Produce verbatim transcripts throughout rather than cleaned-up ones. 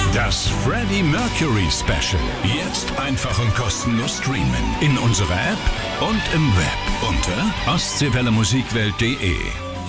Das Freddie Mercury Special. Jetzt einfach und kostenlos streamen. In unserer App und im Web unter ostseewelle musikwelt punkt de.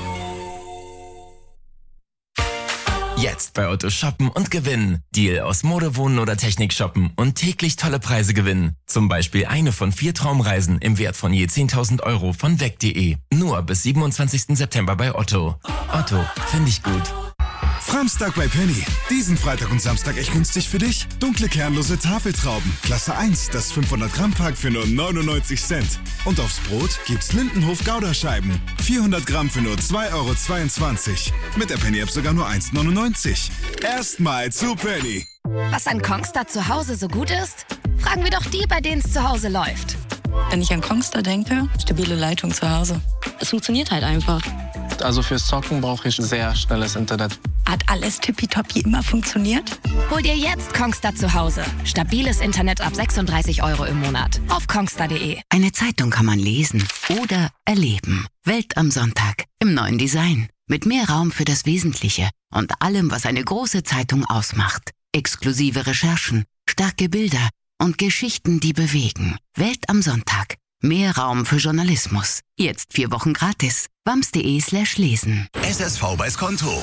Jetzt bei Otto shoppen und gewinnen. Deal aus Mode, Wohnen oder Technik shoppen und täglich tolle Preise gewinnen. Zum Beispiel eine von vier Traumreisen im Wert von je zehntausend Euro von weg punkt de. Nur bis siebenundzwanzigsten September bei Otto. Otto, finde ich gut. Framstag bei Penny. Diesen Freitag und Samstag echt günstig für dich. Dunkle kernlose Tafeltrauben. Klasse eins, das fünfhundert Gramm Pack für nur neunundneunzig Cent. Und aufs Brot gibt's Lindenhof Gouda-Scheiben. vierhundert Gramm für nur zwei Euro zweiundzwanzig. Mit der Penny-App sogar nur eins neunundneunzig. Erstmal zu Penny. Was an Kongstar zu Hause so gut ist? Fragen wir doch die, bei denen es zu Hause läuft. Wenn ich an Kongstar denke, stabile Leitung zu Hause. Es funktioniert halt einfach. Also fürs Zocken brauche ich sehr schnelles Internet. Hat alles tippitoppi immer funktioniert? Hol dir jetzt Kongstar zu Hause. Stabiles Internet ab sechsunddreißig Euro im Monat. Auf kongstar punkt de. Eine Zeitung kann man lesen oder erleben. Welt am Sonntag. Im neuen Design. Mit mehr Raum für das Wesentliche und allem, was eine große Zeitung ausmacht. Exklusive Recherchen, starke Bilder und Geschichten, die bewegen. Welt am Sonntag. Mehr Raum für Journalismus. Jetzt vier Wochen gratis. wams punkt de slash lesen. S S V bei Skonto.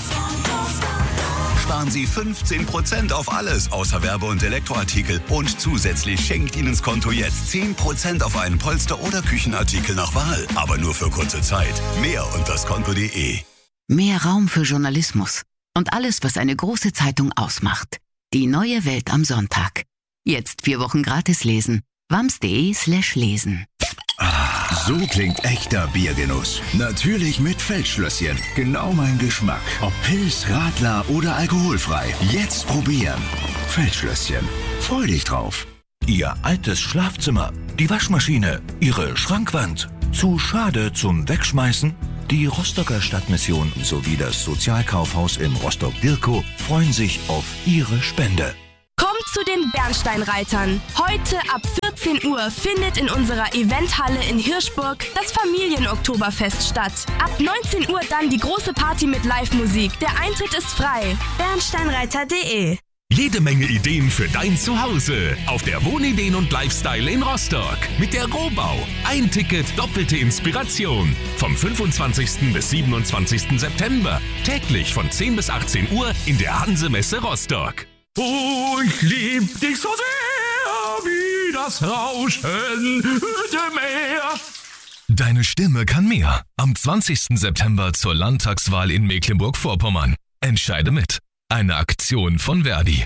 Sparen Sie fünfzehn Prozent auf alles außer Werbe- und Elektroartikel. Und zusätzlich schenkt Ihnen Skonto jetzt zehn Prozent auf einen Polster- oder Küchenartikel nach Wahl. Aber nur für kurze Zeit. Mehr unter skonto punkt de. Mehr Raum für Journalismus. Und alles, was eine große Zeitung ausmacht. Die neue Welt am Sonntag. Jetzt vier Wochen gratis lesen. wams punkt de slash lesen. So klingt echter Biergenuss. Natürlich mit Feldschlösschen. Genau mein Geschmack. Ob Pils, Radler oder alkoholfrei. Jetzt probieren. Feldschlösschen. Freu dich drauf. Ihr altes Schlafzimmer, die Waschmaschine, Ihre Schrankwand. Zu schade zum Wegschmeißen? Die Rostocker Stadtmission sowie das Sozialkaufhaus in Rostock-Dirkow freuen sich auf Ihre Spende. Kommt zu den Bernsteinreitern. Heute ab vierzehn Uhr findet in unserer Eventhalle in Hirschburg das Familienoktoberfest statt. Ab neunzehn Uhr dann die große Party mit Live-Musik. Der Eintritt ist frei. bernsteinreiter punkt de. Jede Menge Ideen für dein Zuhause auf der Wohnideen und Lifestyle in Rostock. Mit der Rohbau. Ein Ticket, doppelte Inspiration. Vom fünfundzwanzigsten bis siebenundzwanzigsten September. Täglich von zehn bis achtzehn Uhr in der Hanse-Messe Rostock. Oh, ich lieb dich so sehr, wie das rauschende Meer. Deine Stimme kann mehr. Am zwanzigsten September zur Landtagswahl in Mecklenburg-Vorpommern. Entscheide mit. Eine Aktion von Verdi.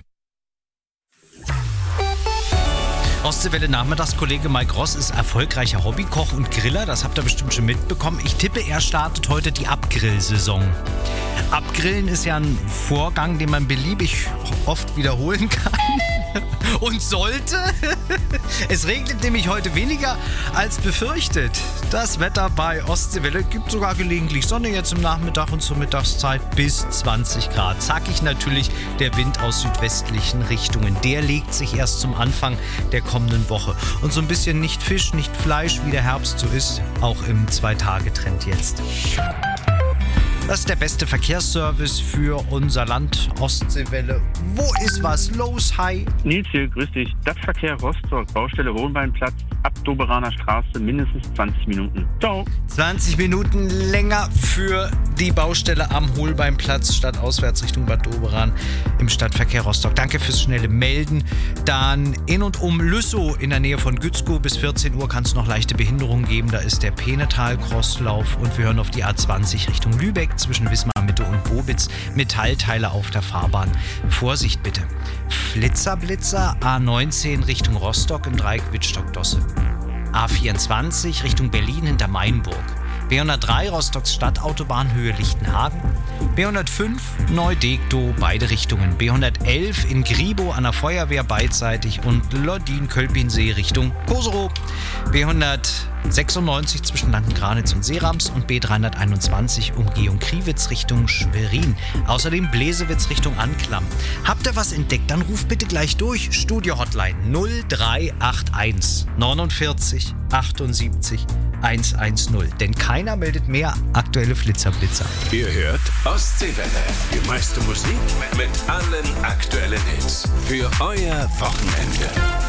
Ostseewelle Nachmittagskollege Mike Ross ist erfolgreicher Hobbykoch und Griller. Das habt ihr bestimmt schon mitbekommen. Ich tippe, er startet heute die Abgrillsaison. Abgrillen ist ja ein Vorgang, den man beliebig oft wiederholen kann. Und sollte. Es regnet nämlich heute weniger als befürchtet. Das Wetter bei Ostseewelle gibt sogar gelegentlich Sonne jetzt im Nachmittag und zur Mittagszeit bis zwanzig Grad. Zackig natürlich der Wind aus südwestlichen Richtungen. Der legt sich erst zum Anfang der kommenden Woche. Und so ein bisschen nicht Fisch, nicht Fleisch, wie der Herbst so ist, auch im Zwei-Tage-Trend jetzt. Das ist der beste Verkehrsservice für unser Land, Ostseewelle. Wo ist was los? Hi. Nils hier, grüß dich. Stadtverkehr Rostock, Baustelle Hohenbeinplatz, ab Doberaner Straße, mindestens zwanzig Minuten. Ciao. zwanzig Minuten länger für die Baustelle am Holbeinplatz statt auswärts Richtung Bad Doberan im Stadtverkehr Rostock. Danke fürs schnelle Melden. Dann in und um Lüssow in der Nähe von Gützkow bis vierzehn Uhr kann es noch leichte Behinderungen geben. Da ist der Penetal-Crosslauf und wir hören auf die A zwanzig Richtung Lübeck zwischen Wismar-Mitte und Bobitz. Metallteile auf der Fahrbahn. Vorsicht bitte. Flitzer-Blitzer A neunzehn Richtung Rostock im Dreieck Wittstock-Dosse. A vierundzwanzig Richtung Berlin hinter Mainburg. B hundertdrei Rostocks Stadtautobahn Höhe Lichtenhagen. B hundertfünf Neu-Degtow, beide Richtungen. B hundertelf in Gribow an der Feuerwehr beidseitig und Loddin-Kölpinsee Richtung Koserow. B hundertsechsundneunzig zwischen Lanken-Granitz und Seerams und B dreihunderteinundzwanzig Umgehung Kriwitz Richtung Schwerin. Außerdem Blesewitz Richtung Anklam. Habt ihr was entdeckt? Dann ruft bitte gleich durch. Studio Hotline null drei acht eins neunundvierzig achtundsiebzig hundertzehn. Denn keiner meldet mehr aktuelle Flitzerblitzer. Ihr hört Ostseewelle. Die meiste Musik mit allen aktuellen Hits. Für euer Wochenende.